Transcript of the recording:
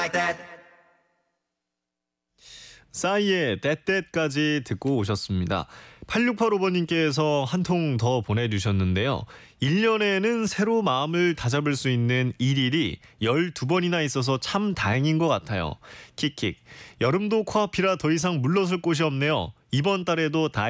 like that. 싸이의 떼떼까지 듣고 오셨습니다. 8685번님께서 한 통 더 보내주셨는데요. 1년에는 새로 마음을 다잡을 수 있는 일일이 12번이나 있어서 참 다행인 것 같아요. 킥킥. 여름도 코앞이라 더 이상 물러설 곳이 없네요. 이번 달에도